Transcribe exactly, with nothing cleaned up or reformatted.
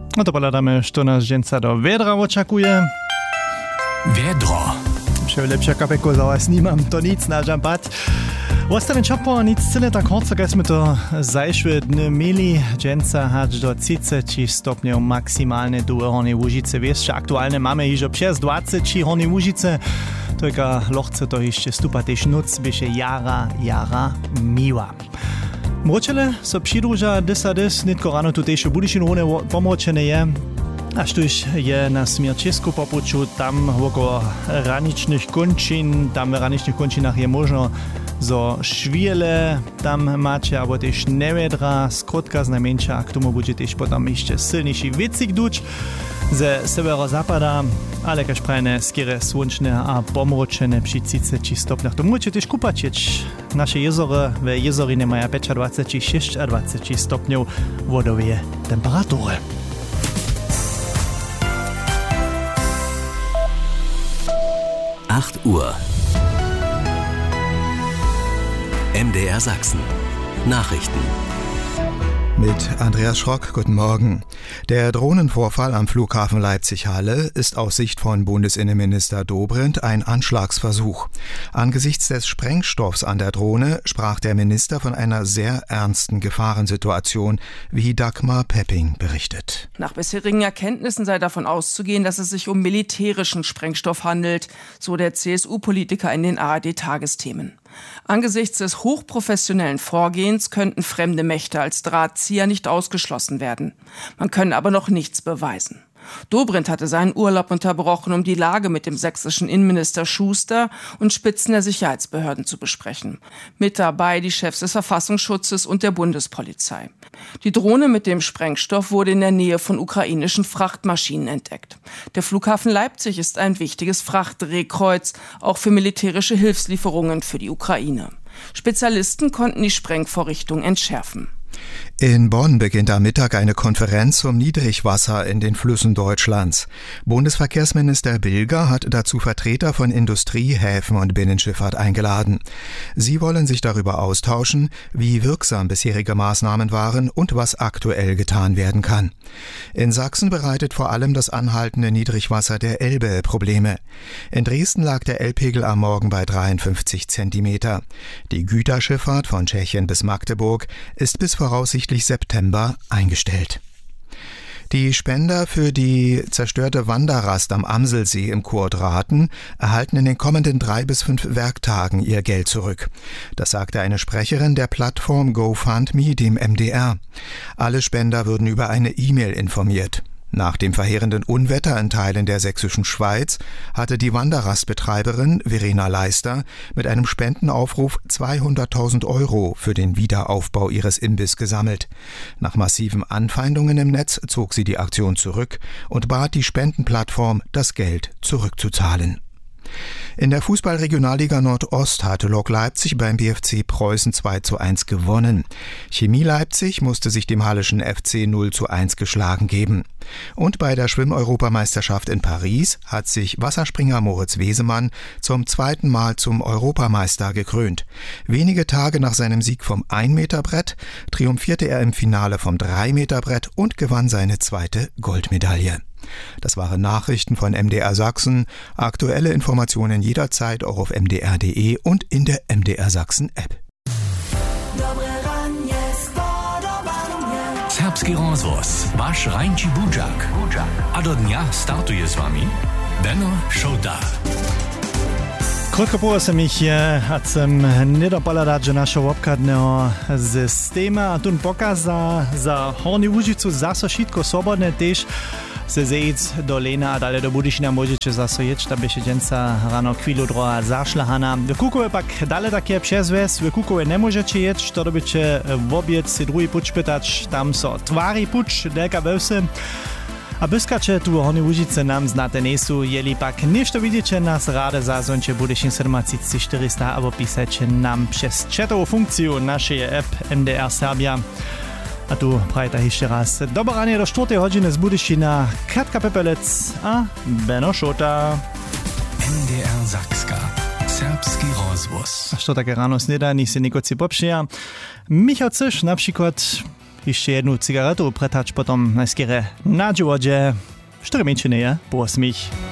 No to poladamy, što nas dżęca do wiedra oczekuje. Wiedro. Lepsza kapeko za was nimam, to nic na dżampat. Ostane čapo, nic cyle tak horco, kaj sme to zajšve dny mieli. Dżęca hać do trzydziestu stopňov maksimálne duże Hornej Łužice. Wiesz, aktualne mamy już przez dwadzieścia Hornej Łužice. Tylko lochce to jeszcze stupa też noc, bieše jara, jara miła. Mročele so přidruža dysa dys, nitko rano tutejšo budyšin rune pomročene je. Až tuž je na Smierčesku popuču, tam okolo raničnych končin, tam w raničnych končinach je možno zo šviele tam macie, albo też nevedra, skrótka znamenča, k tomu bude też potom jeszcze silniejszy wiecik duć ze severozapada, ale kaž prajne skierę słonczne a pomročene przy trzydziestu stopniach. To możecie też kupacieć. Nasze jezory w jezorinie mają dwadzieścia sześć a dwadzieścia stopniów wodowe temperatury. acht Uhr. M D R Sachsen. Nachrichten. Mit Andreas Schrock, guten Morgen. Der Drohnenvorfall am Flughafen Leipzig-Halle ist aus Sicht von Bundesinnenminister Dobrindt ein Anschlagsversuch. Angesichts des Sprengstoffs an der Drohne sprach der Minister von einer sehr ernsten Gefahrensituation, wie Dagmar Pepping berichtet. Nach bisherigen Erkenntnissen sei davon auszugehen, dass es sich um militärischen Sprengstoff handelt, so der C S U-Politiker in den A R D-Tagesthemen. Angesichts des hochprofessionellen Vorgehens könnten fremde Mächte als Drahtzieher nicht ausgeschlossen werden. Man könne aber noch nichts beweisen. Dobrindt hatte seinen Urlaub unterbrochen, um die Lage mit dem sächsischen Innenminister Schuster und Spitzen der Sicherheitsbehörden zu besprechen. Mit dabei die Chefs des Verfassungsschutzes und der Bundespolizei. Die Drohne mit dem Sprengstoff wurde in der Nähe von ukrainischen Frachtmaschinen entdeckt. Der Flughafen Leipzig ist ein wichtiges Frachtdrehkreuz, auch für militärische Hilfslieferungen für die Ukraine. Spezialisten konnten die Sprengvorrichtung entschärfen. In Bonn beginnt am Mittag eine Konferenz zum Niedrigwasser in den Flüssen Deutschlands. Bundesverkehrsminister Bilger hat dazu Vertreter von Industrie, Häfen und Binnenschifffahrt eingeladen. Sie wollen sich darüber austauschen, wie wirksam bisherige Maßnahmen waren und was aktuell getan werden kann. In Sachsen bereitet vor allem das anhaltende Niedrigwasser der Elbe Probleme. In Dresden lag der Elbpegel am Morgen bei dreiundfünfzig Zentimeter. Die Güterschifffahrt von Tschechien bis Magdeburg ist bis voraussichtlich September eingestellt. Die Spender für die zerstörte Wanderrast am Amselsee im Kurort Rathen erhalten in den kommenden drei bis fünf Werktagen ihr Geld zurück. Das sagte eine Sprecherin der Plattform GoFundMe dem M D R. Alle Spender würden über eine E-Mail informiert. Nach dem verheerenden Unwetter in Teilen der sächsischen Schweiz hatte die Wanderrastbetreiberin Verena Leister mit einem Spendenaufruf zweihunderttausend Euro für den Wiederaufbau ihres Imbiss gesammelt. Nach massiven Anfeindungen im Netz zog sie die Aktion zurück und bat die Spendenplattform, das Geld zurückzuzahlen. In der Fußball-Regionalliga Nordost hatte Lok Leipzig beim B F C Preußen zwei zu eins gewonnen. Chemie Leipzig musste sich dem Hallischen F C null zu eins geschlagen geben. Und bei der Schwimm-Europameisterschaft in Paris hat sich Wasserspringer Moritz Wesemann zum zweiten Mal zum Europameister gekrönt. Wenige Tage nach seinem Sieg vom ein-Meter-Brett triumphierte er im Finale vom drei-Meter-Brett und gewann seine zweite Goldmedaille. Das waren Nachrichten von M D R Sachsen. Aktuelle Informationen jederzeit auch auf m d r punkt d e und in der M D R Sachsen App. Serbski rozvoz, vaš Rajnči Budžak. A do dnia startuje s vami Benno Šota. Krótko poprosím ich, a sem nedopoladať, že našho obkadného systéma a tu pokaza za Hornú Łužicu zase všetko slobodné tež se zejít do Lena a dále do Budyšina môžete zase jeť, tam beše dženca ráno chvíľu droha zašľahaná. V Kukove pak dále také přezves, v Kukove nemôžete jeť, to dobyče v obiec si druhý puč pytať, tam so tvári puč, delka veľse. A byskače tu v Hornej Łužice nám znáte nejsú, jeli pak nešto vidíte nás ráde zázonče Budyšin sedm tisíc čtyřista alebo písače nám přes chatovú funkciu našej app M D R Serbia. A tu prajta ešte raz dobranie do štvrtej hodiny z Budyšina Katka Pepelec a Benno Šota. M D R Sakska. Serbski rozvoz. A što také ráno snedajných si nikoci popšia. Michal Cyš napríklad Jeszcze jedną cigaretu pretač potom najskieре na džuvodže. Cztery mięczyny, po osmich.